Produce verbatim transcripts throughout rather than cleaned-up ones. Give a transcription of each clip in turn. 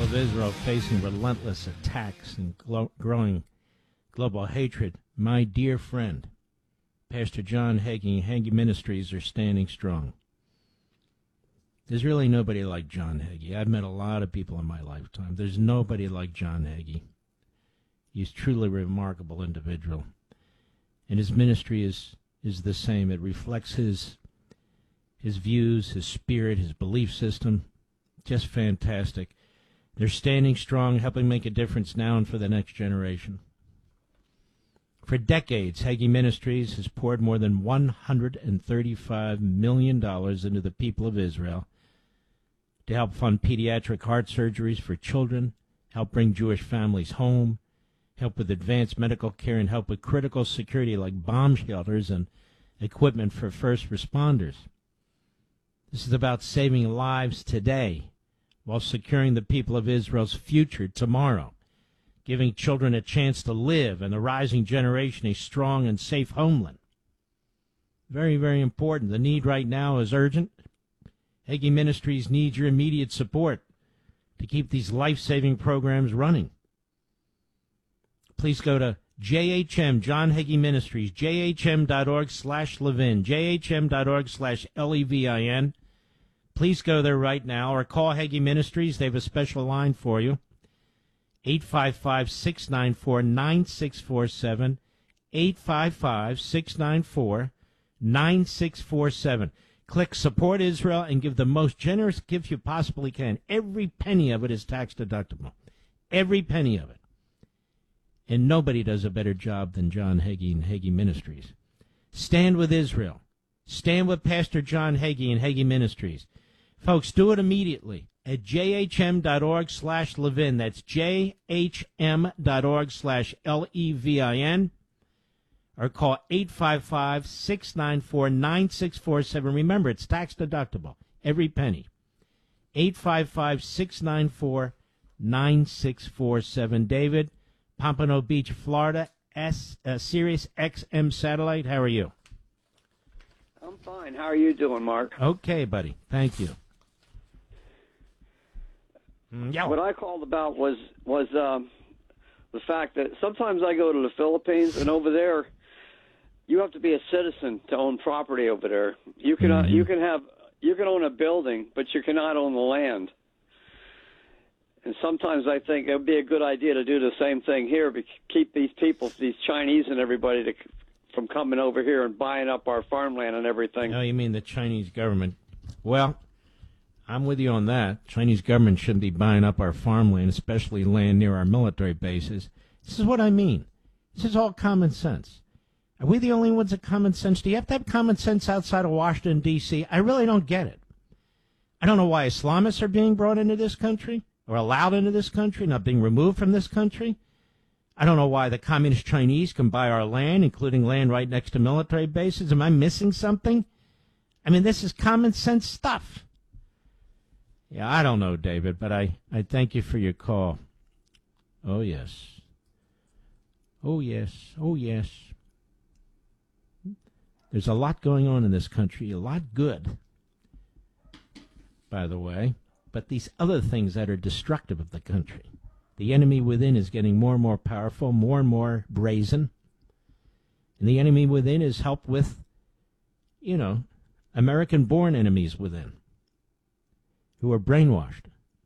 of Israel facing relentless attacks and glo- growing global hatred, my dear friend, Pastor John Hagee and Hagee Ministries are standing strong. There's really nobody like John Hagee. I've met a lot of people in my lifetime. There's nobody like John Hagee. He's truly a remarkable individual. And his ministry is, is the same. It reflects his, his views, his spirit, his belief system. Just fantastic. They're standing strong, helping make a difference now and for the next generation. For decades, Hagee Ministries has poured more than one hundred thirty-five million dollars into the people of Israel to help fund pediatric heart surgeries for children, help bring Jewish families home, help with advanced medical care, and help with critical security like bomb shelters and equipment for first responders. This is about saving lives today while securing the people of Israel's future tomorrow, giving children a chance to live and the rising generation a strong and safe homeland. Very, very important. The need right now is urgent. Hagee Ministries needs your immediate support to keep these life-saving programs running. Please go to J H M, John Hagee Ministries, J H M dot org slash Levin, J H M dot org slash L E V I N. Please go there right now or call Hagee Ministries. They have a special line for you. eight five five, six nine four, nine six four seven, eight five five, six nine four, nine six four seven. Click Support Israel and give the most generous gift you possibly can. Every penny of it is tax deductible. Every penny of it. And nobody does a better job than John Hagee and Hagee Ministries. Stand with Israel. Stand with Pastor John Hagee and Hagee Ministries. Folks, do it immediately at J H M dot org slash Levin. That's J H M dot org slash L E V I N. Or call eight five five, six nine four, nine six four seven. Remember, it's tax deductible. Every penny. eight five five, six nine four, nine six four seven. David, Pompano Beach, Florida, S, uh, Sirius X M satellite. How are you? I'm fine. How are you doing, Mark? Okay, buddy. Thank you. Yeah. What I called about was was um, the fact that sometimes I go to the Philippines, and over there, you have to be a citizen to own property over there. You can Mm-hmm. uh, you can have you can own a building, but you cannot own the land. And sometimes I think it would be a good idea to do the same thing here, to keep these people, these Chinese and everybody, to, from coming over here and buying up our farmland and everything. No, you mean the Chinese government. Well, I'm with you on that. Chinese government shouldn't be buying up our farmland, especially land near our military bases. This is what I mean. This is all common sense. Are we the only ones with common sense? Do you have to have common sense outside of Washington, D C? I really don't get it. I don't know why Islamists are being brought into this country or allowed into this country, not being removed from this country. I don't know why the communist Chinese can buy our land, including land right next to military bases. Am I missing something? I mean, this is common sense stuff. Yeah, I don't know, David, but I, I thank you for your call. Oh, yes. Oh, yes. Oh, yes. There's a lot going on in this country, a lot good, by the way, but these other things that are destructive of the country. The enemy within is getting more and more powerful, more and more brazen, and the enemy within is helped with, you know, American-born enemies within, who are brainwashed.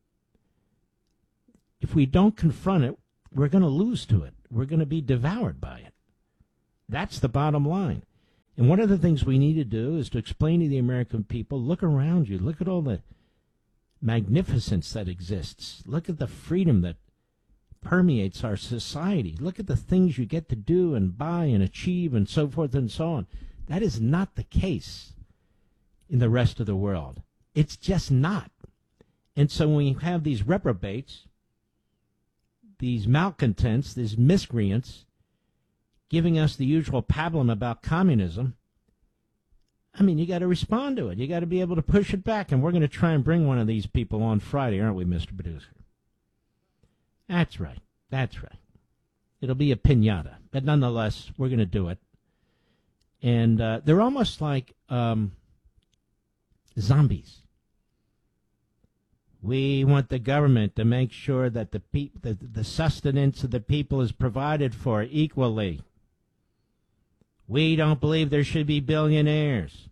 If we don't confront it, we're going to lose to it. We're going to be devoured by it. That's the bottom line. And one of the things we need to do is to explain to the American people, look around you, look at all the magnificence that exists. Look at the freedom that permeates our society. Look at the things you get to do and buy and achieve and so forth and so on. That is not the case in the rest of the world. It's just not. And so when you have these reprobates, these malcontents, these miscreants, giving us the usual pablum about communism, I mean, you got to respond to it. You got to be able to push it back. And we're going to try and bring one of these people on Friday, aren't we, Mister Producer? That's right. That's right. It'll be a piñata. But nonetheless, we're going to do it. And uh, they're almost like um, zombies. We want the government to make sure that the, pe- the, the sustenance of the people is provided for equally. We don't believe there should be billionaires.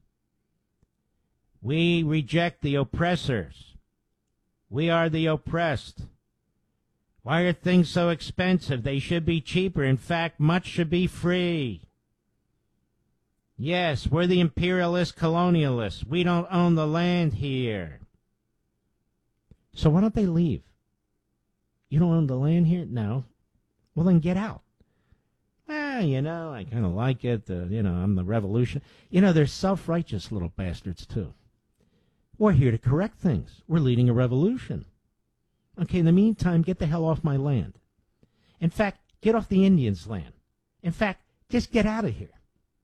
We reject the oppressors. We are the oppressed. Why are things so expensive? They should be cheaper. In fact, much should be free. Yes, we're the imperialist colonialists. We don't own the land here. So why don't they leave? You don't own the land here? No. Well, then get out. Well, you know, I kind of like it. Uh, you know, I'm the revolution. You know, they're self-righteous little bastards, too. We're here to correct things. We're leading a revolution. Okay, in the meantime, get the hell off my land. In fact, get off the Indians' land. In fact, just get out of here.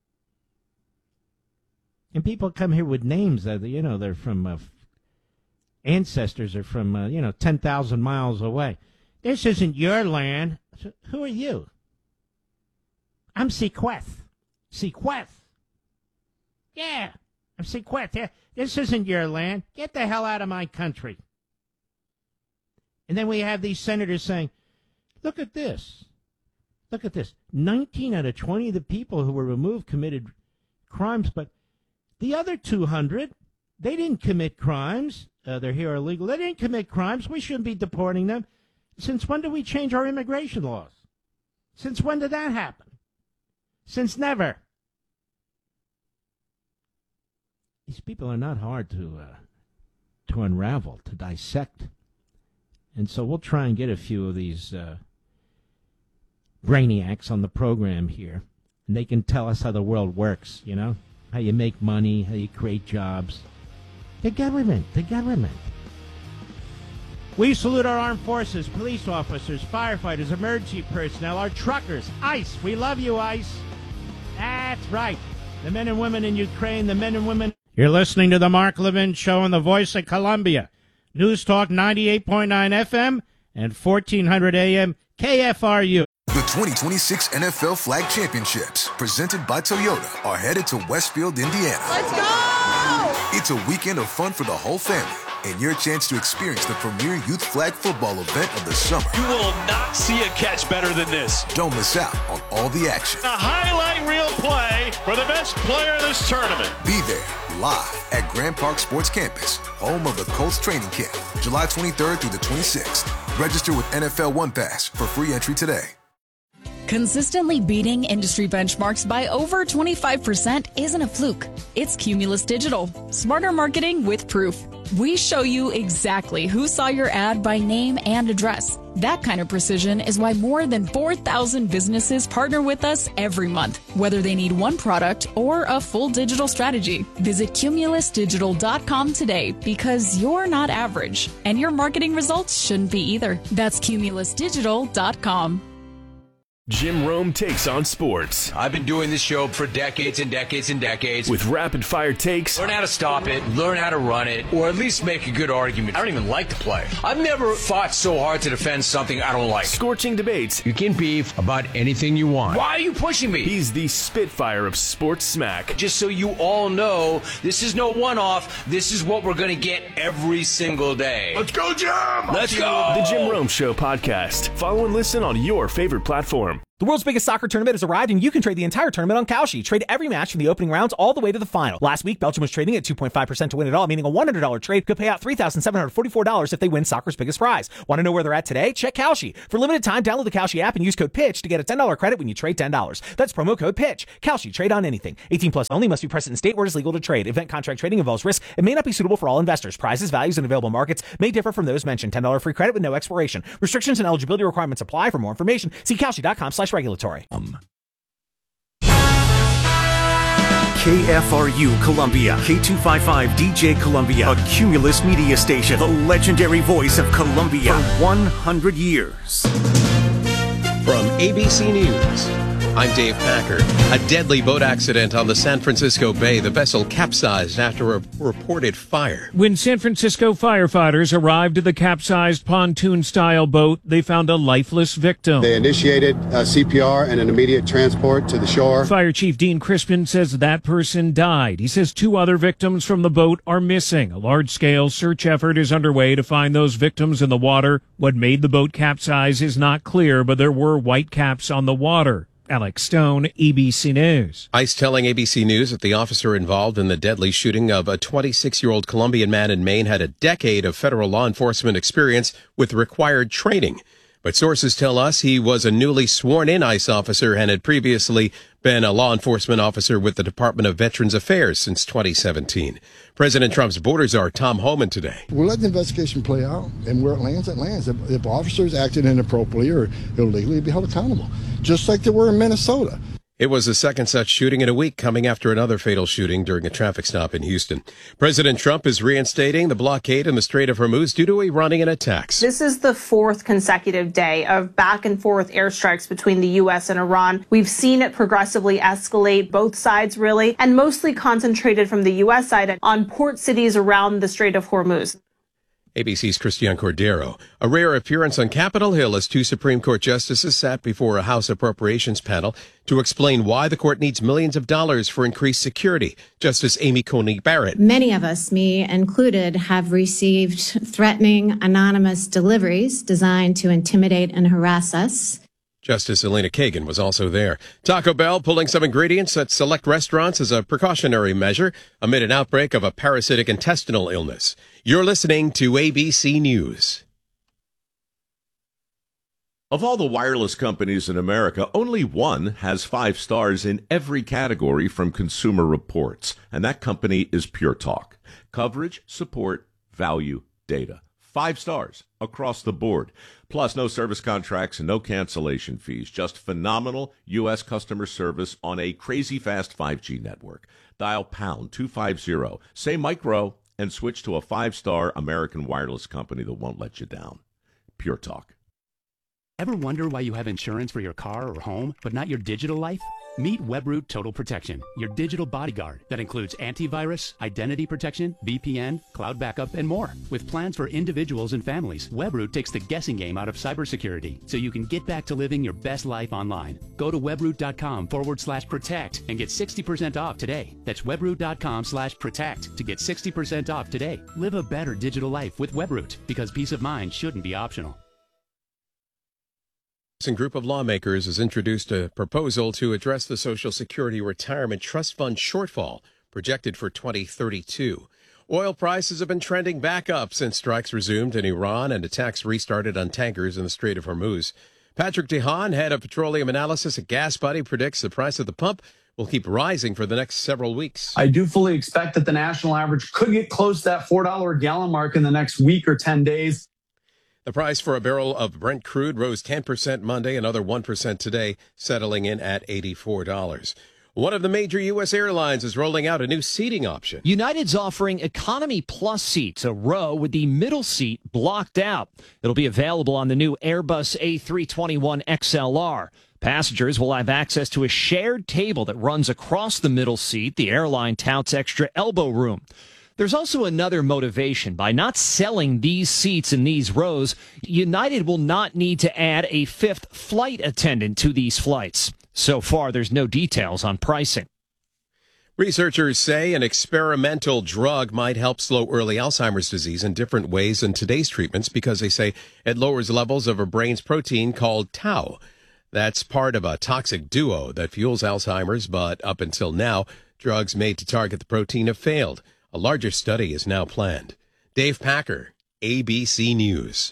And people come here with names that, you know, they're from, uh, ancestors are from, uh, you know, ten thousand miles away. This isn't your land. So who are you? I'm Sequeth. Sequeth. Yeah, I'm Sequeth. Yeah, this isn't your land. Get the hell out of my country. And then we have these senators saying, look at this. Look at this. nineteen out of twenty of the people who were removed committed crimes, but the other two hundred, they didn't commit crimes. Uh, they're here illegal. They didn't commit crimes. We shouldn't be deporting them. Since when did we change our immigration laws? Since when did that happen? Since never. These people are not hard to uh, to unravel, to dissect. And so we'll try and get a few of these uh, brainiacs on the program here, and they can tell us how the world works, you know, how you make money, how you create jobs. The government, the government. We salute our armed forces, police officers, firefighters, emergency personnel, our truckers, ICE. We love you, ICE. That's right. The men and women in Ukraine, the men and women. You're listening to the Mark Levin Show on the Voice of Columbia. News Talk ninety-eight point nine F M and fourteen hundred A M K F R U. The twenty twenty-six N F L Flag Championships, presented by Toyota, are headed to Westfield, Indiana. Let's go! It's a weekend of fun for the whole family and your chance to experience the premier youth flag football event of the summer. You will not see a catch better than this. Don't miss out on all the action. A highlight reel play for the best player in this tournament. Be there live at Grand Park Sports Campus, home of the Colts training camp, July twenty-third through the twenty-sixth. Register with N F L One Pass for free entry today. Consistently beating industry benchmarks by over twenty-five percent isn't a fluke. It's Cumulus Digital. Smarter marketing with proof. We show you exactly who saw your ad by name and address. That kind of precision is why more than four thousand businesses partner with us every month, whether they need one product or a full digital strategy. Visit cumulus digital dot com today because you're not average, and your marketing results shouldn't be either. That's cumulus digital dot com. Jim Rome takes on sports. I've been doing this show for decades and decades and decades. With rapid-fire takes. Learn how to stop it, learn how to run it, or at least make a good argument. I don't even like the play. I've never fought so hard to defend something I don't like. Scorching debates. You can beef about anything you want. Why are you pushing me? He's the Spitfire of sports smack. Just so you all know, this is no one-off. This is what we're going to get every single day. Let's go, Jim! Let's go! The Jim Rome Show podcast. Follow and listen on your favorite platform. The world's biggest soccer tournament has arrived, and you can trade the entire tournament on Kalshi. Trade every match from the opening rounds all the way to the final. Last week, Belgium was trading at two point five percent to win it all, meaning a one hundred dollars trade could pay out three thousand seven hundred forty-four dollars if they win soccer's biggest prize. Want to know where they're at today? Check Kalshi. For limited time, download the Kalshi app and use code PITCH to get a ten dollars credit when you trade ten dollars. That's promo code PITCH. Kalshi. Trade on anything. eighteen plus only. Must be present in state where it is legal to trade. Event contract trading involves risk and may not be suitable for all investors. Prizes, values, and available markets may differ from those mentioned. ten dollars free credit with no expiration. Restrictions and eligibility requirements apply. For more information, see kalshi dot com slash regulatory. Um. K F R U Columbia, K two fifty-five D J Columbia, a Cumulus media station, the legendary voice of Columbia for one hundred years. From A B C News, I'm Dave Packer. A deadly boat accident on the San Francisco Bay. The vessel capsized after a reported fire. When San Francisco firefighters arrived at the capsized pontoon-style boat, they found a lifeless victim. They initiated uh, C P R and an immediate transport to the shore. Fire Chief Dean Crispin says that person died. He says two other victims from the boat are missing. A large-scale search effort is underway to find those victims in the water. What made the boat capsize is not clear, but there were white caps on the water. Alex Stone, A B C News. ICE telling A B C News that the officer involved in the deadly shooting of a twenty-six-year-old Colombian man in Maine had a decade of federal law enforcement experience with required training. But sources tell us he was a newly sworn-in ICE officer and had previously been a law enforcement officer with the Department of Veterans Affairs since twenty seventeen. President Trump's border czar Tom Homan today. We'll let the investigation play out, and where it lands, it lands. If, if officers acted inappropriately or illegally, they'll be held accountable, just like they were in Minnesota. It was the second such shooting in a week, coming after another fatal shooting during a traffic stop in Houston. President Trump is reinstating the blockade in the Strait of Hormuz due to Iranian attacks. This is the fourth consecutive day of back and forth airstrikes between the U S and Iran. We've seen it progressively escalate, both sides really, and mostly concentrated from the U S side on port cities around the Strait of Hormuz. A B C's Christian Cordero. A rare appearance on Capitol Hill as two Supreme Court justices sat before a House Appropriations panel to explain why the court needs millions of dollars for increased security. Justice Amy Coney Barrett. Many of us, me included, have received threatening anonymous deliveries designed to intimidate and harass us. Justice Elena Kagan was also there. Taco Bell pulling some ingredients at select restaurants as a precautionary measure amid an outbreak of a parasitic intestinal illness. You're listening to A B C News. Of all the wireless companies in America, only one has five stars in every category from Consumer Reports, and that company is Pure Talk. Coverage, support, value, data. Five stars across the board. Plus, no service contracts and no cancellation fees. Just phenomenal U S customer service on a crazy fast five G network. Dial pound two fifty, say micro, and switch to a five-star American wireless company that won't let you down. Pure Talk. Ever wonder why you have insurance for your car or home, but not your digital life? Meet Webroot Total Protection, your digital bodyguard that includes antivirus, identity protection, V P N, cloud backup, and more. With plans for individuals and families, Webroot takes the guessing game out of cybersecurity so you can get back to living your best life online. Go to webroot.com forward slash protect and get sixty percent off today. That's webroot.com slash protect to get sixty percent off today. Live a better digital life with Webroot, because peace of mind shouldn't be optional. A group of lawmakers has introduced a proposal to address the Social Security Retirement Trust Fund shortfall projected for twenty thirty-two. Oil prices have been trending back up since strikes resumed in Iran and attacks restarted on tankers in the Strait of Hormuz. Patrick DeHaan, head of petroleum analysis at GasBuddy, predicts the price at the pump will keep rising for the next several weeks. I do fully expect that the national average could get close to that four dollars a gallon mark in the next week or ten days. The price for a barrel of Brent crude rose ten percent Monday, another one percent today, settling in at eighty-four dollars. One of the major U S airlines is rolling out a new seating option. United's offering Economy Plus seats, a row with the middle seat blocked out. It'll be available on the new Airbus A three twenty-one X L R. Passengers will have access to a shared table that runs across the middle seat. The airline touts extra elbow room. There's also another motivation. By not selling these seats in these rows, United will not need to add a fifth flight attendant to these flights. So far, there's no details on pricing. Researchers say an experimental drug might help slow early Alzheimer's disease in different ways than today's treatments because they say it lowers levels of a brain's protein called tau. That's part of a toxic duo that fuels Alzheimer's, but up until now, drugs made to target the protein have failed. A larger study is now planned. Dave Packer, A B C News.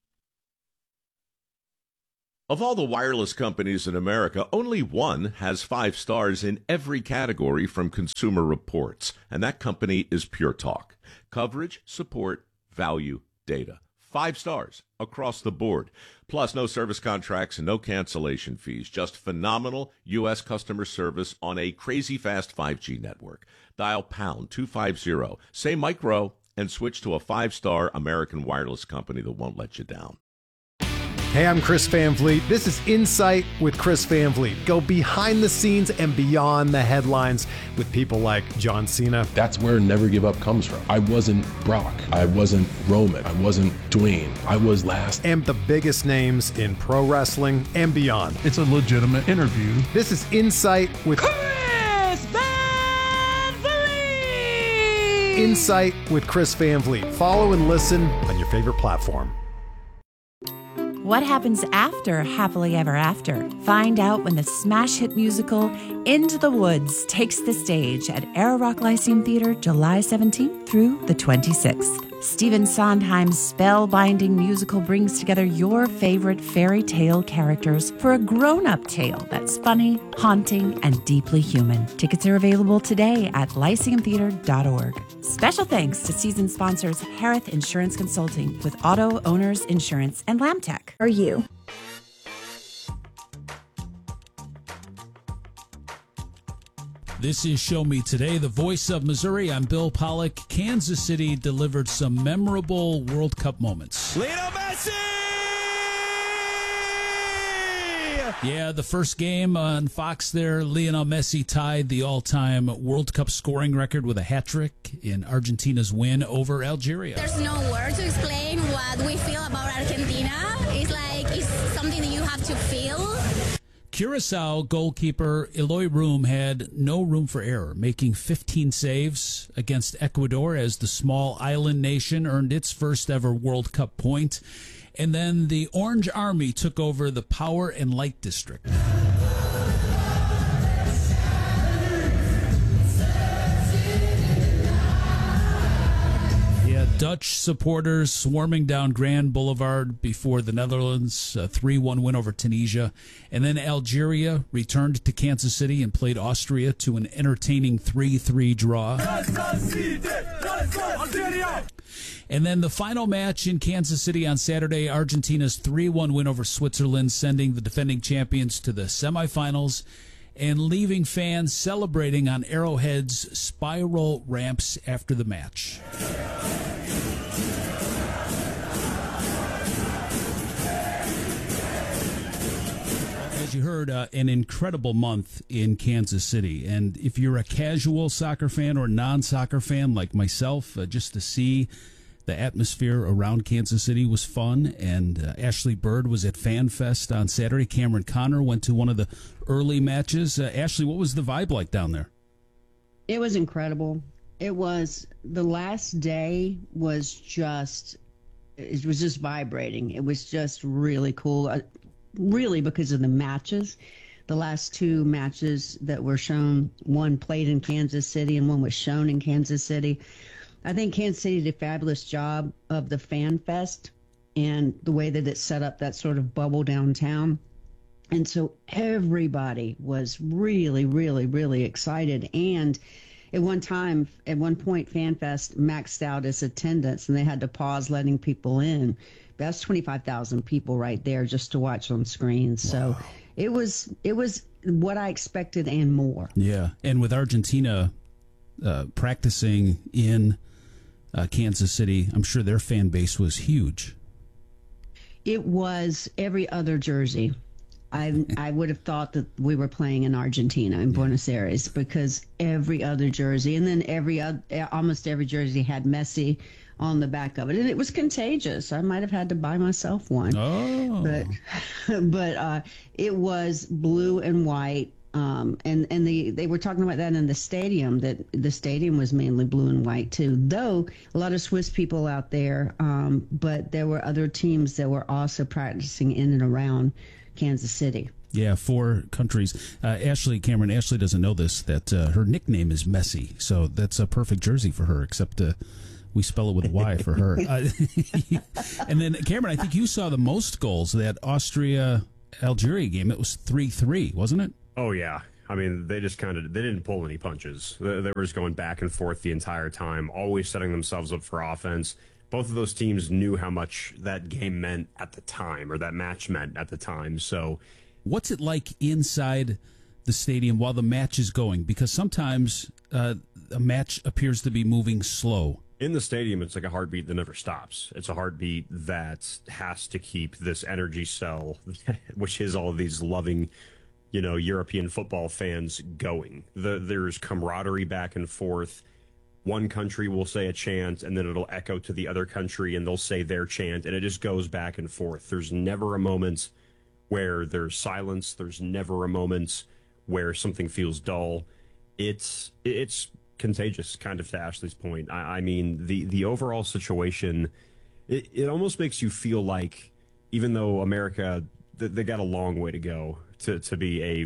Of all the wireless companies in America, only one has five stars in every category from Consumer Reports, and that company is Pure Talk. Coverage, support, value, data. Five stars across the board. Plus, no service contracts and no cancellation fees. Just phenomenal U S customer service on a crazy fast five G network. Dial pound two fifty, say micro, and switch to a five-star American wireless company that won't let you down. Hey, I'm Chris Van Vliet. This is Insight with Chris Van Vliet. Go behind the scenes and beyond the headlines with people like John Cena. That's where Never Give Up comes from. I wasn't Brock. I wasn't Roman. I wasn't Dwayne. I was last. And the biggest names in pro wrestling and beyond. It's a legitimate interview. This is Insight with Chris Van Vliet. Insight with Chris Van Vliet. Follow and listen on your favorite platform. What happens after Happily Ever After? Find out when the smash hit musical Into the Woods takes the stage at Air Rock Lyceum Theater July seventeenth through the twenty-sixth. Stephen Sondheim's spellbinding musical brings together your favorite fairy tale characters for a grown-up tale that's funny, haunting, and deeply human. Tickets are available today at lyceum theater dot org. Special thanks to season sponsors Harith Insurance Consulting with Auto Owners Insurance and Lamtech. Are you? This is Show Me Today, the voice of Missouri. I'm Bill Pollock. Kansas City delivered some memorable World Cup moments. Lionel Messi! Yeah, the first game on Fox there, Lionel Messi tied the all-time World Cup scoring record with a hat trick in Argentina's win over Algeria. There's no word to explain what we feel about Argentina. It's like it's something that you have to feel. Curacao goalkeeper Eloy Room had no room for error, making fifteen saves against Ecuador as the small island nation earned its first ever World Cup point. And then the Orange Army took over the Power and Light District. Yeah, Dutch supporters swarming down Grand Boulevard before the Netherlands, a three one win over Tunisia. And then Algeria returned to Kansas City and played Austria to an entertaining three three draw. And then the final match in Kansas City on Saturday, Argentina's three one win over Switzerland, sending the defending champions to the semifinals and leaving fans celebrating on Arrowhead's spiral ramps after the match. As you heard, uh, an incredible month in Kansas City. And if you're a casual soccer fan or non-soccer fan like myself, uh, just to see the atmosphere around Kansas City was fun. And uh, Ashley Bird was at Fan Fest on Saturday. Cameron Connor went to one of the early matches. Uh, Ashley, what was the vibe like down there? It was incredible. It was, the last day was just, it was just vibrating. It was just really cool. Uh, really because of the matches. The last two matches that were shown, one played in Kansas City and one was shown in Kansas City. I think Kansas City did a fabulous job of the Fan Fest and the way that it set up that sort of bubble downtown. And so everybody was really, really, really excited. And at one time, at one point, Fan Fest maxed out its attendance and they had to pause letting people in. That's twenty-five thousand people right there just to watch on screens. So wow. it was it was what I expected and more. Yeah, and with Argentina uh, practicing in uh, Kansas City, I'm sure their fan base was huge. It was every other jersey. I I would have thought that we were playing in Argentina, in Buenos Aires, because every other jersey, and then every other, almost every jersey had Messi on the back of it, and it was contagious. I might have had to buy myself one. Oh, but but uh, it was blue and white, um, and and the they were talking about that in the stadium. That the stadium was mainly blue and white too. Though a lot of Swiss people out there, um, but there were other teams that were also practicing in and around Kansas City. Yeah, four countries. Uh, Ashley, Cameron, Ashley doesn't know this, that uh, her nickname is Messi, so that's a perfect jersey for her, except uh, we spell it with a Y for her. Uh, and then, Cameron, I think you saw the most goals, that Austria-Algeria game. It was three three, wasn't it? Oh, yeah. I mean, they just kind of, they didn't pull any punches. They, they were just going back and forth the entire time, always setting themselves up for offense. Both of those teams knew how much that game meant at the time, or that match meant at the time. So, what's it like inside the stadium while the match is going? Because sometimes uh, a match appears to be moving slow. In the stadium, it's like a heartbeat that never stops. It's a heartbeat that has to keep this energy cell, which is all of these loving, you know, European football fans going. The, there's camaraderie back and forth. One country will say a chant, and then it'll echo to the other country, and they'll say their chant, and it just goes back and forth. There's never a moment where there's silence. There's never a moment where something feels dull. It's it's contagious, kind of, to Ashley's point. I, I mean, the, the overall situation, it, it almost makes you feel like, even though America, they, they got a long way to go to, to be a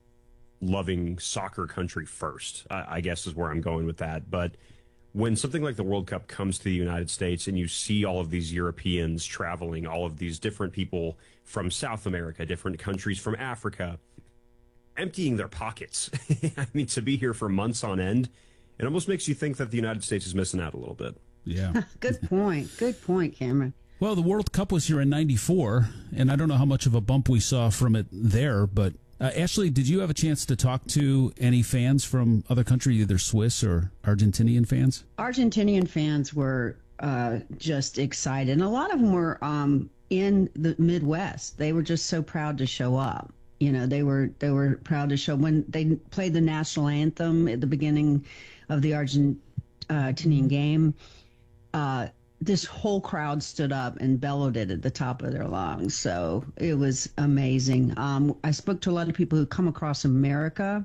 loving soccer country first, I, I guess is where I'm going with that. But when something like the World Cup comes to the United States and you see all of these Europeans traveling, all of these different people from South America, different countries from Africa, emptying their pockets, I mean, to be here for months on end, it almost makes you think that the United States is missing out a little bit. Yeah. Good point. Good point, Cameron. Well, the World Cup was here in ninety-four, and I don't know how much of a bump we saw from it there, but Uh, Ashley, did you have a chance to talk to any fans from other countries, either Swiss or Argentinian fans? Argentinian fans were uh, just excited. And a lot of them were um, in the Midwest. They were just so proud to show up. You know, they were they were proud to show when they played the national anthem at the beginning of the Argentinian game. Uh, this whole crowd stood up and bellowed it at the top of their lungs. So it was amazing. Um, I spoke to a lot of people who come across America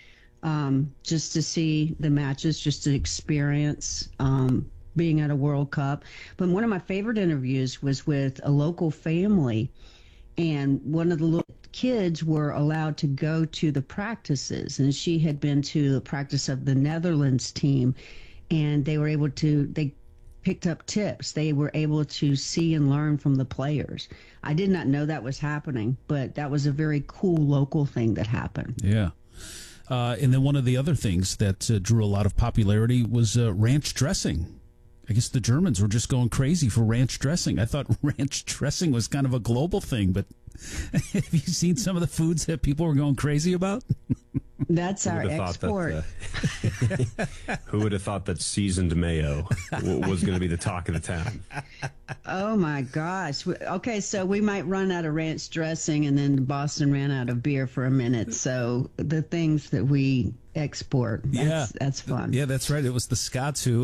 um, just to see the matches, just to experience um, being at a World Cup. But one of my favorite interviews was with a local family, and one of the little kids were allowed to go to the practices, and she had been to the practice of the Netherlands team, and they were able to, they picked up tips. They were able to see and learn from the players. I did not know that was happening, but that was a very cool local thing that happened. Yeah. Uh, and then one of the other things that uh, drew a lot of popularity was uh, ranch dressing. I guess the Germans were just going crazy for ranch dressing. I thought ranch dressing was kind of a global thing, but have you seen some of the foods that people were going crazy about? That's our export. That, uh, who would have thought that seasoned mayo was going to be the talk of the town? Oh, my gosh. Okay, so we might run out of ranch dressing, and then Boston ran out of beer for a minute. So the things that we export, that's, yeah. that's fun. Yeah, that's right. It was the Scots who...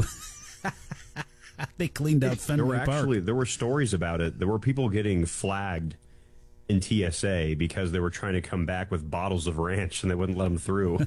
they cleaned out Fenway there were Park. Actually, there were stories about it. There were people getting flagged in T S A because they were trying to come back with bottles of ranch and they wouldn't let them through.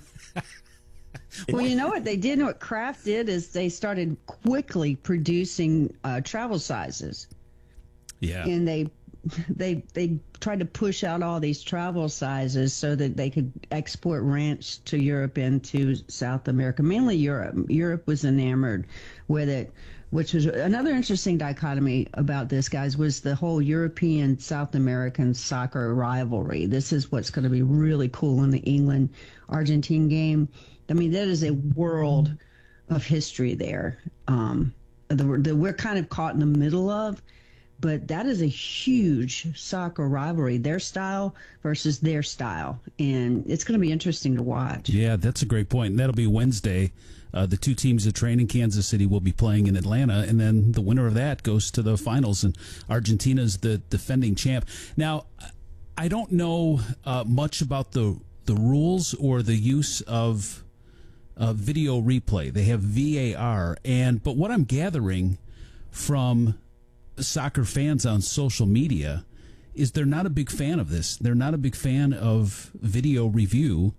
Well, you know what they did? What Kraft did is they started quickly producing uh, travel sizes. Yeah. And they they they tried to push out all these travel sizes so that they could export ranch to Europe and to South America, mainly Europe. Europe was enamored with it, which was another interesting dichotomy about this, guys, was the whole European South American soccer rivalry. This is what's going to be really cool in the England-Argentine game. I mean, that is a world of history there um, that we're kind of caught in the middle of. But that is a huge soccer rivalry, their style versus their style. And it's going to be interesting to watch. Yeah, that's a great point. And that'll be Wednesday. Uh, the two teams that train in Kansas City will be playing in Atlanta. And then the winner of that goes to the finals. And Argentina's the defending champ. Now, I don't know uh, much about the, the rules or the use of uh, video replay. They have V A R. And but what I'm gathering from soccer fans on social media is they're not a big fan of this. They're not a big fan of video review.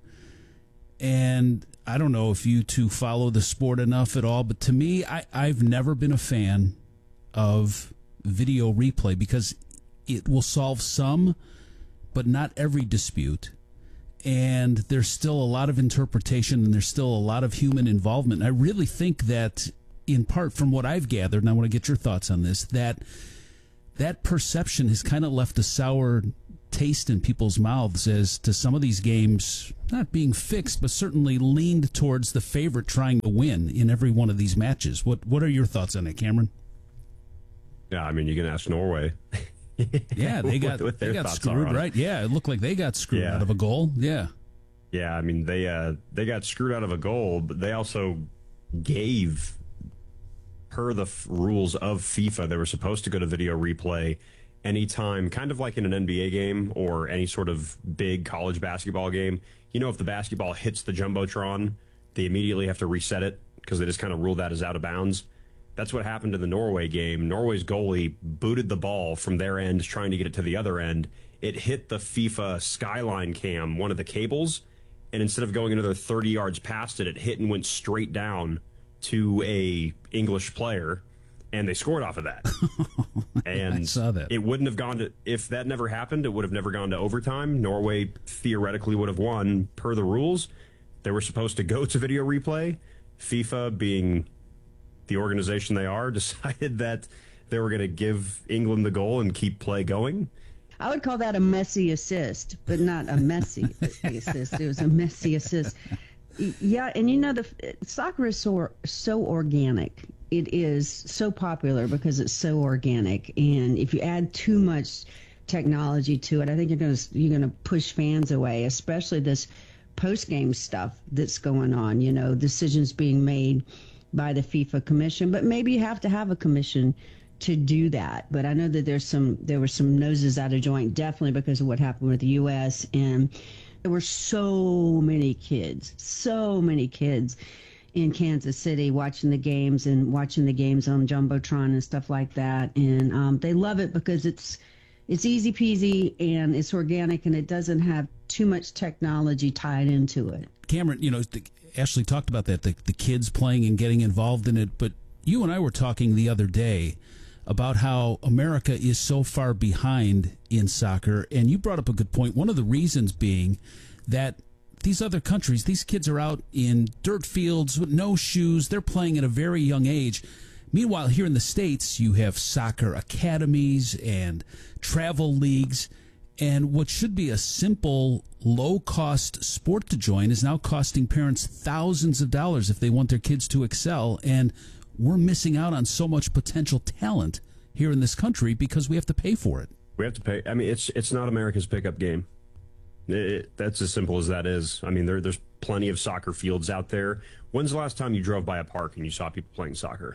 And I don't know if you two follow the sport enough at all, but to me, I, I've never been a fan of video replay because it will solve some, but not every dispute. And there's still a lot of interpretation and there's still a lot of human involvement. And I really think that, in part from what I've gathered, and I want to get your thoughts on this, that that perception has kind of left a sour taste in people's mouths as to some of these games not being fixed, but certainly leaned towards the favorite trying to win in every one of these matches. What what are your thoughts on it, Cameron? Yeah, I mean, you can ask Norway. Yeah, they got, what, what they got screwed, right? Yeah, it looked like they got screwed yeah. out of a goal. Yeah. Yeah, I mean, they uh, they got screwed out of a goal, but they also gave per the f- rules of FIFA, they were supposed to go to video replay anytime, kind of like in an N B A game or any sort of big college basketball game. You know, if the basketball hits the Jumbotron, they immediately have to reset it because they just kind of ruled that as out of bounds. That's what happened in the Norway game. Norway's goalie booted the ball from their end, trying to get it to the other end. It hit the FIFA Skyline cam, one of the cables, and instead of going another thirty yards past it, it hit and went straight down to a English player, and they scored off of that. And I saw that. It wouldn't have gone to, if that never happened, it would have never gone to overtime. Norway theoretically would have won per the rules. They were supposed to go to video replay. FIFA, being the organization they are, decided that they were going to give England the goal and keep play going. I would call that a messy assist, but not a messy assist. It was a messy assist. Yeah, and you know, the soccer is so so organic. It is so popular because it's so organic, and if you add too much technology to it, I think you're going to you're going to push fans away, especially this post-game stuff that's going on. You know, decisions being made by the FIFA commission, but maybe you have to have a commission to do that. But I know that there's some there were some noses out of joint, definitely because of what happened with the U S, and there were so many kids, so many kids in Kansas City watching the games and watching the games on Jumbotron and stuff like that. And um, they love it because it's it's easy peasy and it's organic and it doesn't have too much technology tied into it. Cameron, you know, the, Ashley talked about that, the, the kids playing and getting involved in it, but you and I were talking the other day about how America is so far behind in soccer, and you brought up a good point. One of the reasons being that these other countries, these kids are out in dirt fields with no shoes. They're playing at a very young age. Meanwhile, here in the States, you have soccer academies and travel leagues, and what should be a simple, low-cost sport to join is now costing parents thousands of dollars if they want their kids to excel, and we're missing out on so much potential talent here in this country because we have to pay for it. We have to pay. I mean, it's it's not America's pickup game. It, that's as simple as that is. I mean, there, there's plenty of soccer fields out there. When's the last time you drove by a park and you saw people playing soccer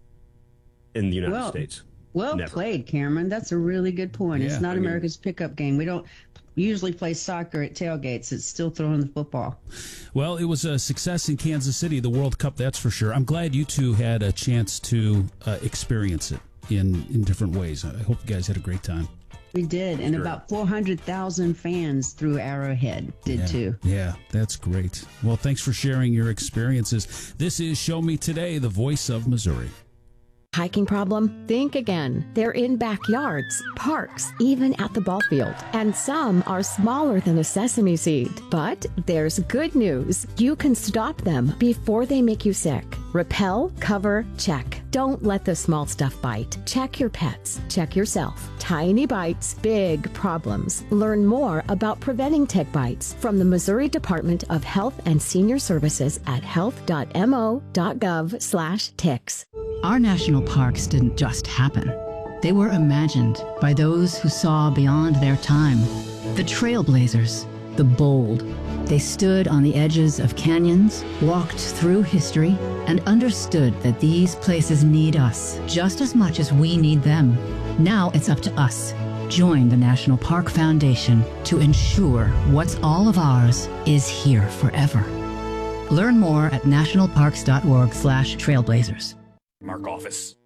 in the United well, States? Well Never. played, Cameron. That's a really good point. Yeah, it's not I mean, America's pickup game. We don't usually play soccer at tailgates. It's still throwing the football. Well, it was a success in Kansas City, the World Cup, that's for sure. I'm glad you two had a chance to uh, experience it in, in different ways. I hope you guys had a great time. We did, and sure. About four hundred thousand fans through Arrowhead did yeah, too. Yeah, that's great. Well, thanks for sharing your experiences. This is Show Me Today, the voice of Missouri. Hiking problem? Think again. They're in backyards, parks, even at the ball field. And some are smaller than a sesame seed. But there's good news. You can stop them before they make you sick. Repel, cover, check. Don't let the small stuff bite. Check your pets. Check yourself. Tiny bites, big problems. Learn more about preventing tick bites from the Missouri Department of Health and Senior Services at health dot m o dot gov slash ticks. Our national parks didn't just happen. They were imagined by those who saw beyond their time. The trailblazers, the bold. They stood on the edges of canyons, walked through history, and understood that these places need us just as much as we need them. Now it's up to us. Join the National Park Foundation to ensure what's all of ours is here forever. Learn more at national parks dot org slash trailblazers. Mark Office.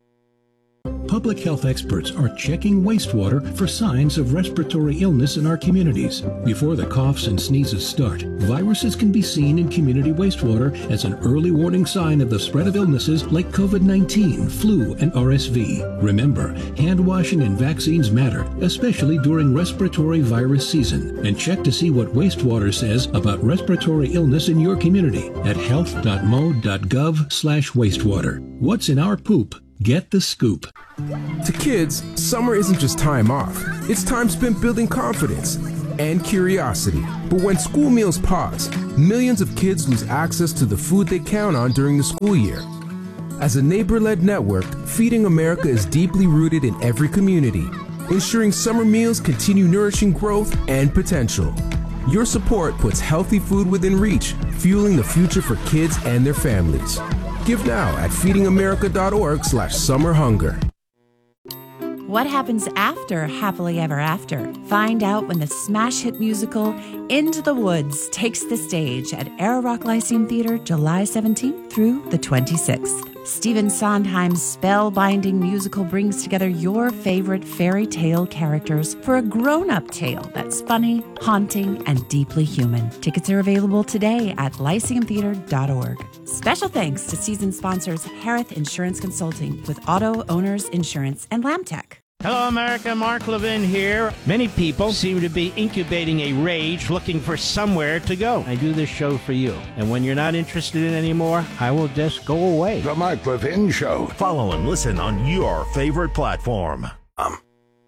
Public health experts are checking wastewater for signs of respiratory illness in our communities. Before the coughs and sneezes start, viruses can be seen in community wastewater as an early warning sign of the spread of illnesses like COVID nineteen, flu, and R S V. Remember, hand washing and vaccines matter, especially during respiratory virus season. And check to see what wastewater says about respiratory illness in your community at health dot m o dot gov slash wastewater. What's in our poop? Get the scoop. To kids, summer isn't just time off. It's time spent building confidence and curiosity. But when school meals pause, millions of kids lose access to the food they count on during the school year. As a neighbor-led network, Feeding America is deeply rooted in every community, ensuring summer meals continue nourishing growth and potential. Your support puts healthy food within reach, fueling the future for kids and their families. Give now at feedingamerica.org slash summer hunger. What happens after Happily Ever After? Find out when the smash hit musical Into the Woods takes the stage at Air Rock Lyceum Theater July seventeenth through the twenty-sixth. Stephen Sondheim's spellbinding musical brings together your favorite fairy tale characters for a grown-up tale that's funny, haunting, and deeply human. Tickets are available today at lyceum theater dot org. Special thanks to season sponsors Harith Insurance Consulting with Auto Owners Insurance and Lamtech. Hello, America. Mark Levin here. Many people seem to be incubating a rage looking for somewhere to go. I do this show for you. And when you're not interested in it anymore, I will just go away. The Mark Levin Show. Follow and listen on your favorite platform. Um.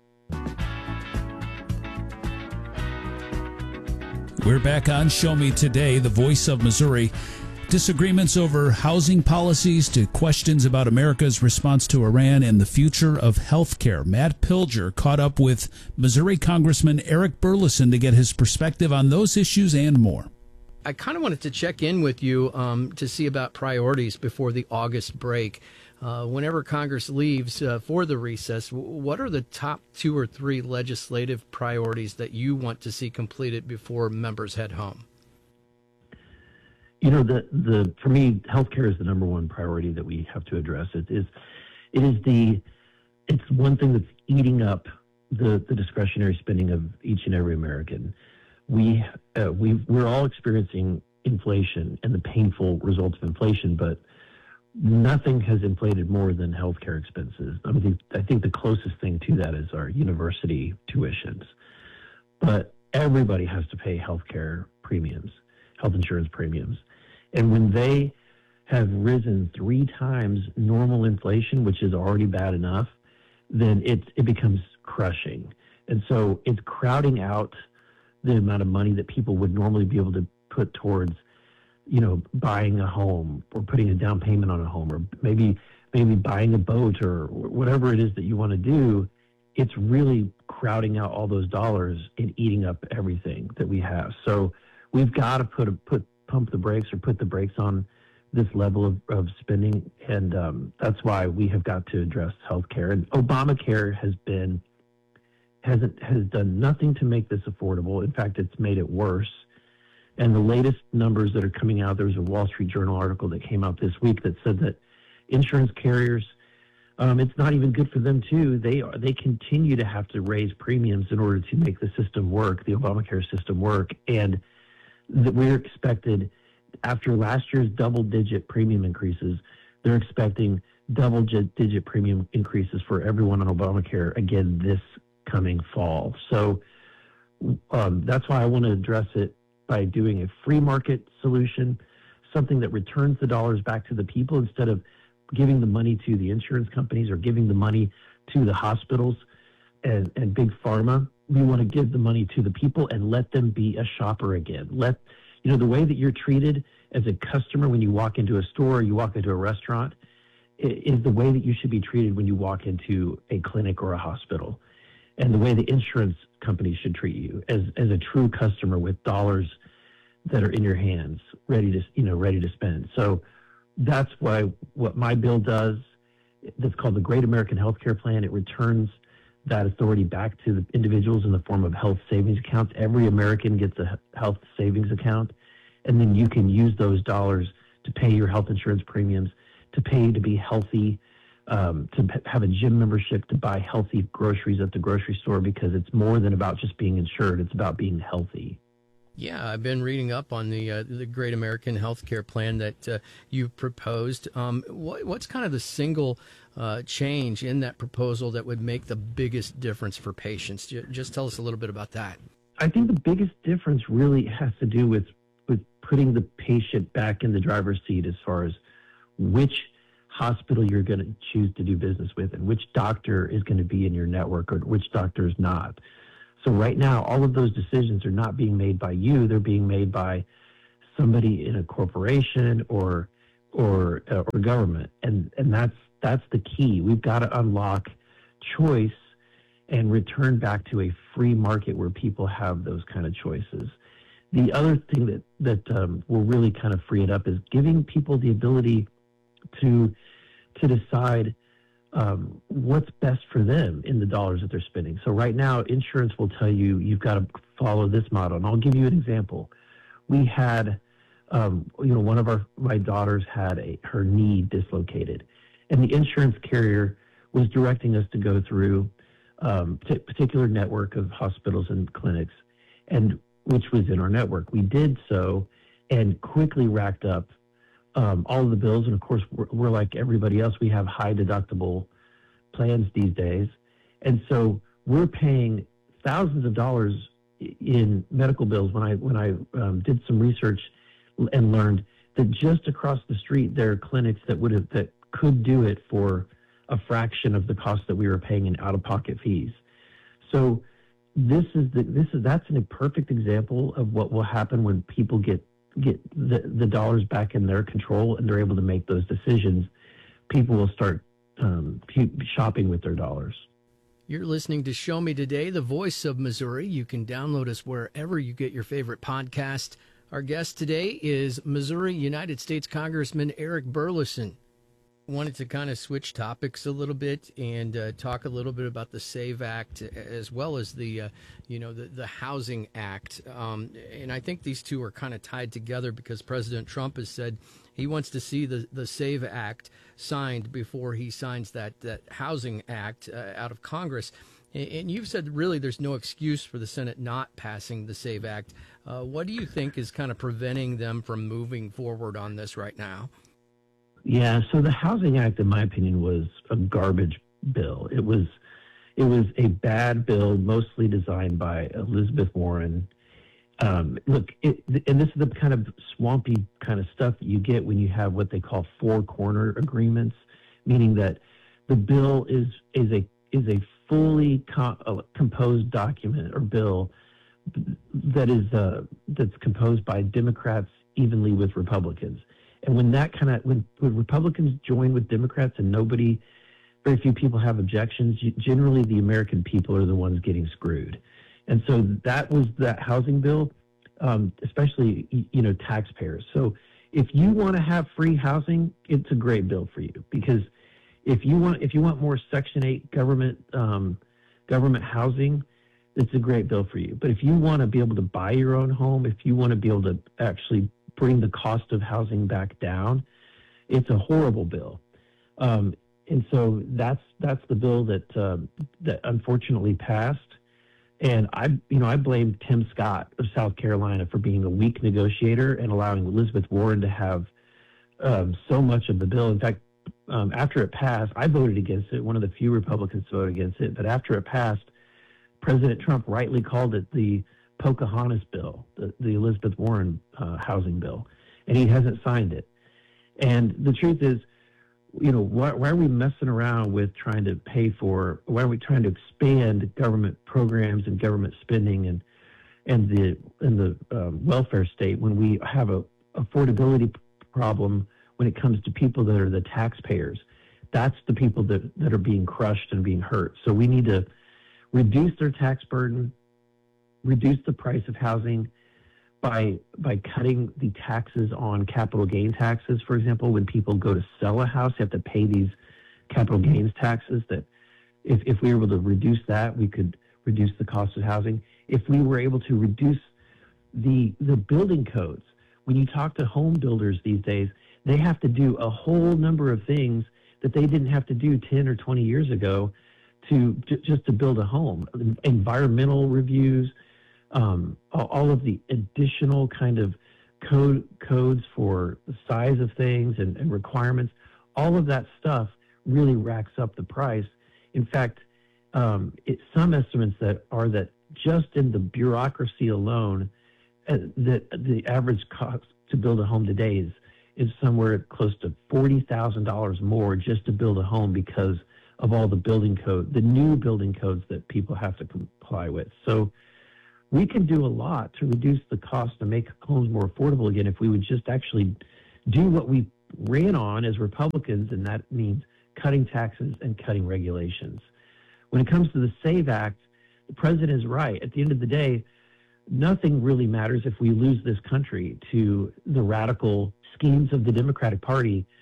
We're back on Show Me Today, the voice of Missouri. Disagreements over housing policies to questions about America's response to Iran and the future of health care. Matt Pilger caught up with Missouri Congressman Eric Burleson to get his perspective on those issues and more. I kind of wanted to check in with you um, to see about priorities before the August break. Uh, whenever Congress leaves uh, for the recess, what are the top two or three legislative priorities that you want to see completed before members head home? You know, the, the for me, healthcare is the number one priority that we have to address. It is, it is the, it's one thing that's eating up the, the discretionary spending of each and every American. We, uh, we we're all experiencing inflation and the painful results of inflation, but nothing has inflated more than healthcare expenses. I mean, I think the closest thing to that is our university tuitions, but everybody has to pay healthcare premiums, health insurance premiums. And when they have risen three times normal inflation, which is already bad enough, then it, it becomes crushing. And so it's crowding out the amount of money that people would normally be able to put towards, you know, buying a home or putting a down payment on a home, or maybe maybe buying a boat or whatever it is that you want to do. It's really crowding out all those dollars and eating up everything that we have. So we've got to put a, put pump the brakes or put the brakes on this level of, of spending, and um, that's why we have got to address healthcare. And Obamacare has been hasn't has done nothing to make this affordable. In fact, it's made it worse. And the latest numbers that are coming out, there was a Wall Street Journal article that came out this week that said that insurance carriers, um, it's not even good for them too. They are, they continue to have to raise premiums in order to make the system work, the Obamacare system work, and that we're expected, after last year's double-digit premium increases, they're expecting double-digit premium increases for everyone on Obamacare again this coming fall. So um, that's why I want to address it by doing a free market solution, something that returns the dollars back to the people instead of giving the money to the insurance companies or giving the money to the hospitals and, and big pharma. We want to give the money to the people and let them be a shopper again. Let, you know, the way that you're treated as a customer when you walk into a store or you walk into a restaurant is the way that you should be treated when you walk into a clinic or a hospital. And the way the insurance companies should treat you as, as a true customer with dollars that are in your hands, ready to, you know, ready to spend. So that's why what my bill does, that's called the Great American Healthcare Plan. It returns that authority back to the individuals in the form of health savings accounts. Every American gets a health savings account, and then you can use those dollars to pay your health insurance premiums, to pay to be healthy, um, to have a gym membership, to buy healthy groceries at the grocery store, because it's more than about just being insured. It's about being healthy. Yeah, I've been reading up on the uh, the Great American Healthcare Plan that uh, you've proposed. Um, what, what's kind of the single uh, change in that proposal that would make the biggest difference for patients? Just tell us a little bit about that. I think the biggest difference really has to do with, with putting the patient back in the driver's seat as far as which hospital you're going to choose to do business with and which doctor is going to be in your network or which doctor is not. So right now, all of those decisions are not being made by you. They're being made by somebody in a corporation or or uh, or government, and and that's that's the key. We've got to unlock choice and return back to a free market where people have those kind of choices. The other thing that that um, will really kind of free it up is giving people the ability to to decide um, what's best for them in the dollars that they're spending. So right now, insurance will tell you you've got to follow this model. And I'll give you an example. We had, um, you know, one of our my daughters had a her knee dislocated, and the insurance carrier was directing us to go through um, a particular network of hospitals and clinics, and which was in our network. We did so and quickly racked up um, all of the bills. And of course, we're, we're like everybody else. We have high deductible plans these days. And so we're paying thousands of dollars in medical bills. When I, when I um, did some research and learned that just across the street, there are clinics that would have, that could do it for a fraction of the cost that we were paying in out-of-pocket fees. So this is the, this is, that's a perfect example of what will happen when people get get the, the dollars back in their control and they're able to make those decisions. People will start um, shopping with their dollars. You're listening to Show Me Today, the voice of Missouri. You can download us wherever you get your favorite podcast. Our guest today is Missouri United States Congressman Eric Burlison. Wanted to kind of switch topics a little bit and uh, talk a little bit about the SAVE Act as well as the, uh, you know, the, the Housing Act. Um, and I think these two are kind of tied together because President Trump has said he wants to see the, the SAVE Act signed before he signs that, that Housing Act uh, out of Congress. And, and you've said really there's no excuse for the Senate not passing the SAVE Act. Uh, what do you think is kind of preventing them from moving forward on this right now? Yeah, so the Housing Act, in my opinion, was a garbage bill. It was it was a bad bill, mostly designed by Elizabeth Warren. Um, look, it, and this is the kind of swampy kind of stuff that you get when you have what they call four corner agreements, meaning that the bill is is a is a fully co- uh, composed document or bill that is uh, that's composed by Democrats evenly with Republicans. And when that kind of, when, when Republicans join with Democrats and nobody, very few people have objections, generally the American people are the ones getting screwed. And so that was that housing bill, um, especially, you know, taxpayers. So if you want to have free housing, it's a great bill for you, because if you want, if you want more Section eight government, um, government housing, it's a great bill for you. But if you want to be able to buy your own home, if you want to be able to actually bring the cost of housing back down, it's a horrible bill. Um, and so that's that's the bill that uh, that unfortunately passed. And I, you know, I blame Tim Scott of South Carolina for being a weak negotiator and allowing Elizabeth Warren to have um, so much of the bill. In fact, um, after it passed, I voted against it. One of the few Republicans to vote against it. But after it passed, President Trump rightly called it the Pocahontas bill, the, the Elizabeth Warren uh, housing bill, and he hasn't signed it. And the truth is, you know, why, why are we messing around with trying to pay for, why are we trying to expand government programs and government spending and and the and the um, welfare state when we have a affordability problem when it comes to people that are the taxpayers? That's the people that, that are being crushed and being hurt. So we need to reduce their tax burden, reduce the price of housing by by cutting the taxes on capital gain taxes. For example, when people go to sell a house, they have to pay these capital gains taxes. That if, if we were able to reduce that, we could reduce the cost of housing. If we were able to reduce the the building codes, when you talk to home builders these days, they have to do a whole number of things that they didn't have to do ten or twenty years ago to just to build a home. Environmental reviews, um, all of the additional kind of code codes for the size of things and, and requirements, all of that stuff really racks up the price. In fact, um, it, some estimates that are that just in the bureaucracy alone, uh, that the average cost to build a home today is, is somewhere close to forty thousand dollars more just to build a home because of all the building code, the new building codes that people have to comply with. So we can do a lot to reduce the cost and make homes more affordable again if we would just actually do what we ran on as Republicans, and that means cutting taxes and cutting regulations. When it comes to the SAVE Act, the president is right. At the end of the day, nothing really matters if we lose this country to the radical schemes of the Democratic Party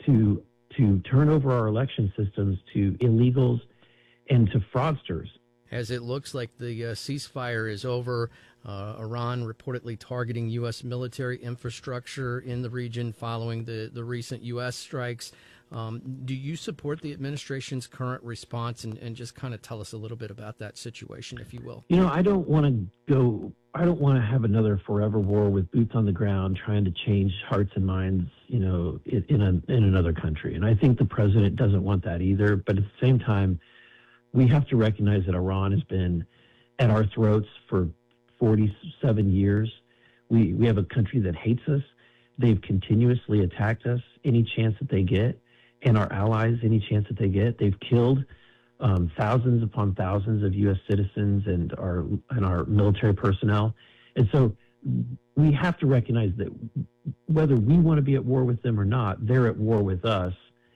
to to turn over our election systems to illegals and to fraudsters. As it looks like the uh, ceasefire is over, uh, Iran reportedly targeting U S military infrastructure in the region following the, the recent U S strikes. Um, do you support the administration's current response, and, and just kind of tell us a little bit about that situation, if you will? You know, I don't want to go, I don't want to have another forever war with boots on the ground trying to change hearts and minds, you know, in, in, a, in another country. And I think the president doesn't want that either. But at the same time, we have to recognize that Iran has been at our throats for forty-seven years. We, we have a country that hates us. They've continuously attacked us any chance that they get, and our allies any chance that they get. They've killed um, thousands upon thousands of U S citizens and our and our military personnel. And so we have to recognize that whether we want to be at war with them or not, they're at war with us.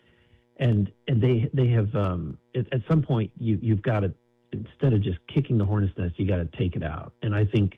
And and they they have um, at, at some point you you've got to, instead of just kicking the hornet's nest, you got to take it out. And I think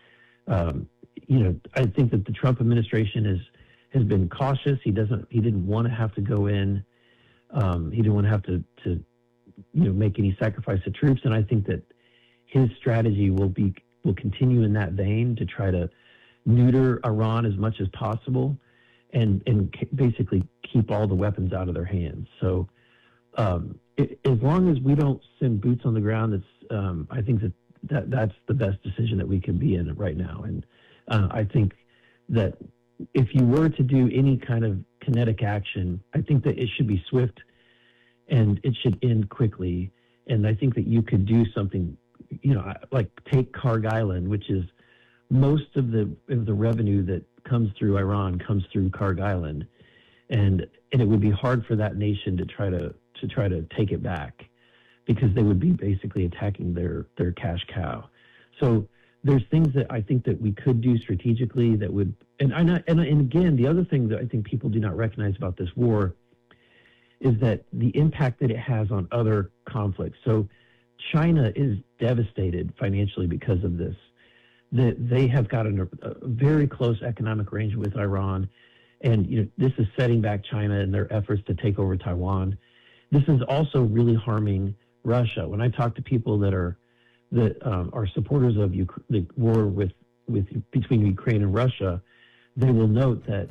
um, you know I think that the Trump administration is has been cautious. He doesn't he didn't want to have to go in. Um, he didn't want to have to to you know make any sacrifice of troops. And I think that his strategy will be will continue in that vein to try to neuter Iran as much as possible, and and basically keep all the weapons out of their hands. So um, it, as long as we don't send boots on the ground, that's um, I think that, that that's the best decision that we can be in right now. And uh, I think that if you were to do any kind of kinetic action, I think that it should be swift and it should end quickly. And I think that you could do something, you know, like take Karg Island, which is most of the of the revenue that comes through Iran comes through Karg Island, and and it would be hard for that nation to try to to try to take it back, because they would be basically attacking their their cash cow. So there's things that I think that we could do strategically that would, and I and, and again, the other thing that I think people do not recognize about this war is that the impact that it has on other conflicts. So China is devastated financially because of this. That they have got a, a very close economic arrangement with Iran, and you know this is setting back China in their efforts to take over Taiwan. This is also really harming Russia. When I talk to people that are that um, are supporters of Uk- the war with with between Ukraine and Russia, they will note that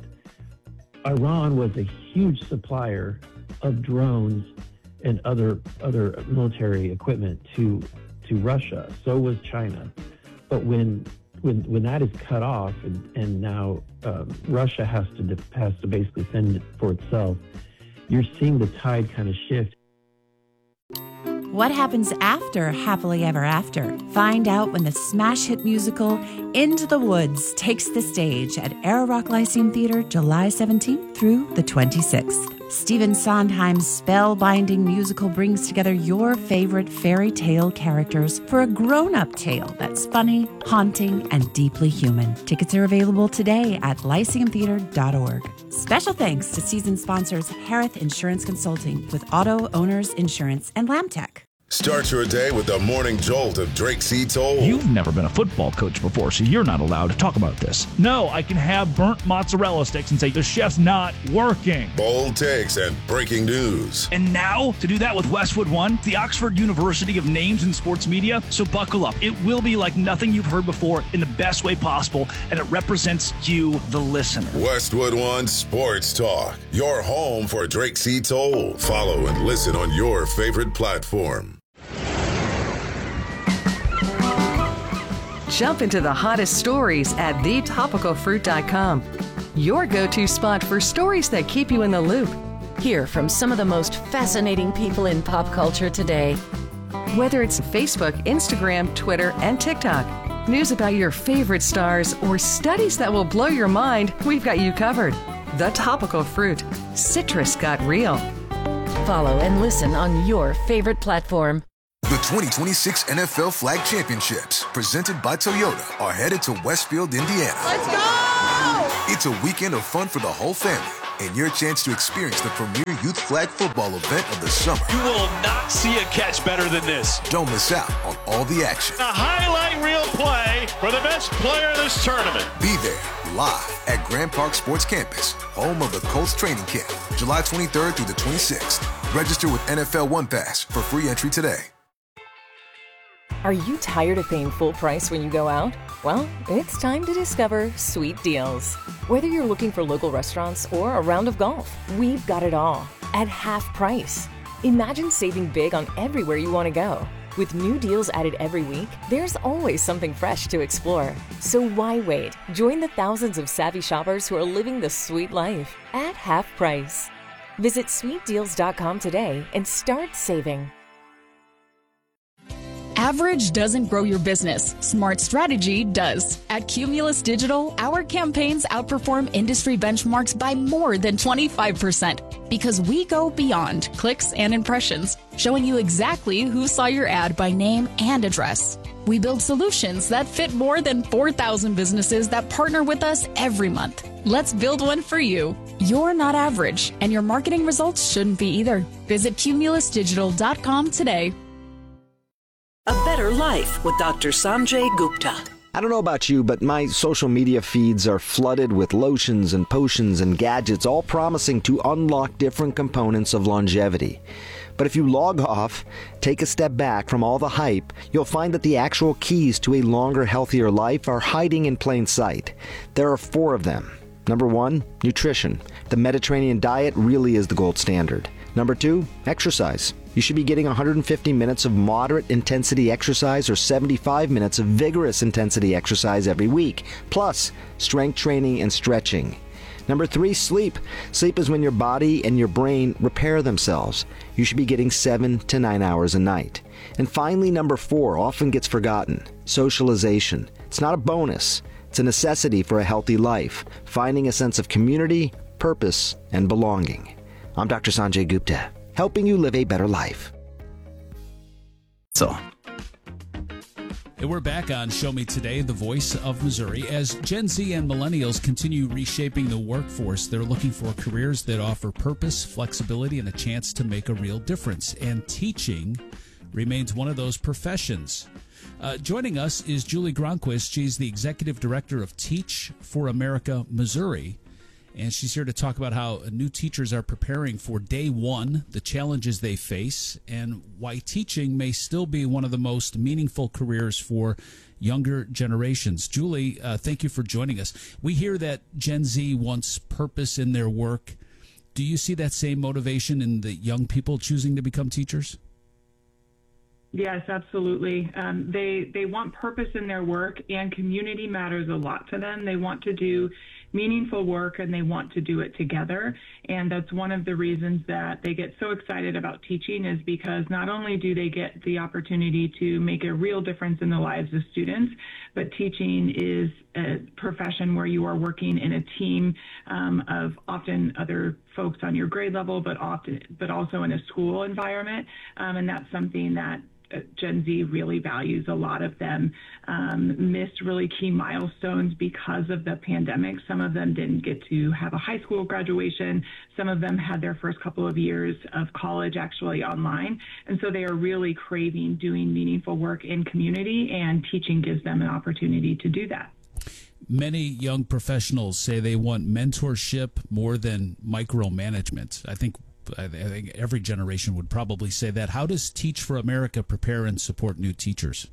Iran was a huge supplier of drones and other other military equipment to to Russia. So was China. But when when when that is cut off, and, and now um, Russia has to has to basically fend for itself, you're seeing the tide kind of shift. What happens after Happily Ever After? Find out when the smash hit musical Into the Woods takes the stage at Air Rock Lyceum Theater July seventeenth through the twenty-sixth. Stephen Sondheim's spellbinding musical brings together your favorite fairy tale characters for a grown-up tale that's funny, haunting, and deeply human. Tickets are available today at lyceum theater dot org. Special thanks to season sponsors Harith Insurance Consulting with Auto Owners Insurance and Lamtech. Start your day with the morning jolt of Drake C. Toll. You've never been a football coach before, so you're not allowed to talk about this. No, I can have burnt mozzarella sticks and say the chef's not working. Bold takes and breaking news. And now, to do that with Westwood One, the Oxford University of Names in Sports Media. So buckle up. It will be like nothing you've heard before in the best way possible, and it represents you, the listener. Westwood One Sports Talk, your home for Drake C. Toll. Follow and listen on your favorite platform. Jump into the hottest stories at the topical fruit dot com, your go-to spot for stories that keep you in the loop. Hear from some of the most fascinating people in pop culture today. Whether it's Facebook, Instagram, Twitter, and TikTok, news about your favorite stars, or studies that will blow your mind, we've got you covered. The Topical Fruit. Citrus got real. Follow and listen on your favorite platform. The twenty twenty-six N F L Flag Championships, presented by Toyota, are headed to Westfield, Indiana. Let's go! It's a weekend of fun for the whole family, and your chance to experience the premier youth flag football event of the summer. You will not see a catch better than this. Don't miss out on all the action. A highlight reel play for the best player in this tournament. Be there live at Grand Park Sports Campus, home of the Colts training camp, July twenty-third through the twenty-sixth. Register with N F L One Pass for free entry today. Are you tired of paying full price when you go out? Well, it's time to discover Sweet Deals. Whether you're looking for local restaurants or a round of golf, we've got it all at half price. Imagine saving big on everywhere you want to go. With new deals added every week, there's always something fresh to explore. So why wait? Join the thousands of savvy shoppers who are living the sweet life at half price. Visit sweet deals dot com today and start saving. Average doesn't grow your business. Smart strategy does. At Cumulus Digital, our campaigns outperform industry benchmarks by more than twenty-five percent because we go beyond clicks and impressions, showing you exactly who saw your ad by name and address. We build solutions that fit more than four thousand businesses that partner with us every month. Let's build one for you. You're not average, and your marketing results shouldn't be either. Visit cumulus digital dot com today. A Better Life with Doctor Sanjay Gupta. I don't know about you, but my social media feeds are flooded with lotions and potions and gadgets, all promising to unlock different components of longevity. But if you log off, take a step back from all the hype, you'll find that the actual keys to a longer, healthier life are hiding in plain sight. There are four of them. Number one, nutrition. The Mediterranean diet really is the gold standard. Number two, exercise. You should be getting one hundred fifty minutes of moderate intensity exercise or seventy-five minutes of vigorous intensity exercise every week, plus strength training and stretching. Number three, sleep. Sleep is when your body and your brain repair themselves. You should be getting seven to nine hours a night. And finally, number four, often gets forgotten, socialization. It's not a bonus. It's a necessity for a healthy life, finding a sense of community, purpose, and belonging. I'm Doctor Sanjay Gupta, helping you live a better life. So. And we're back on Show Me Today, the voice of Missouri. As Gen Z and millennials continue reshaping the workforce, they're looking for careers that offer purpose, flexibility, and a chance to make a real difference. And teaching remains one of those professions. Uh, joining us is Julie Gronquist. She's the executive director of Teach for America Missouri. And she's here to talk about how new teachers are preparing for day one, the challenges they face, and why teaching may still be one of the most meaningful careers for younger generations. Julie, uh, thank you for joining us. We hear that Gen Z wants purpose in their work. Do you see that same motivation in the young people choosing to become teachers? Yes, absolutely. Um, they they want purpose in their work, and community matters a lot to them. They want to do meaningful work, and they want to do it together. And that's one of the reasons that they get so excited about teaching, is because not only do they get the opportunity to make a real difference in the lives of students, but teaching is a profession where you are working in a team um, of often other folks on your grade level, but often, but also in a school environment. Um, and that's something that Gen Z really values. A lot of them um, missed really key milestones because of the pandemic. Some of them didn't get to have a high school graduation. Some of them had their first couple of years of college actually online. And so they are really craving doing meaningful work in community, and teaching gives them an opportunity to do that. Many young professionals say they want mentorship more than micromanagement. I think I think every generation would probably say that. How does Teach for America prepare and support new teachers?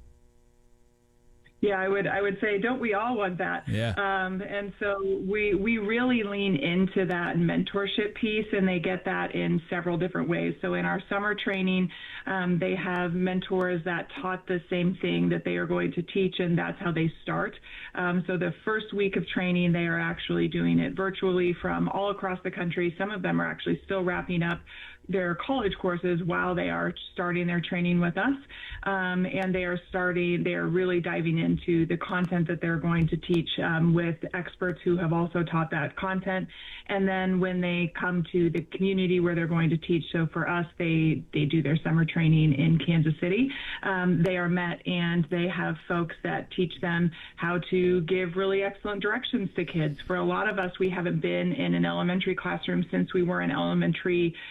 Yeah, I would I would say, don't we all want that? Yeah. Um, and so we we really lean into that mentorship piece, and they get that in several different ways. So in our summer training, um, they have mentors that taught the same thing that they are going to teach, and that's how they start. Um, so the first week of training, they are actually doing it virtually from all across the country. Some of them are actually still wrapping up their college courses while they are starting their training with us. Um, and they are starting, they are really diving into the content that they're going to teach um, with experts who have also taught that content. And then when they come to the community where they're going to teach, so for us, they, they do their summer training in Kansas City. Um, they are met, and they have folks that teach them how to give really excellent directions to kids. For a lot of us, we haven't been in an elementary classroom since we were in elementary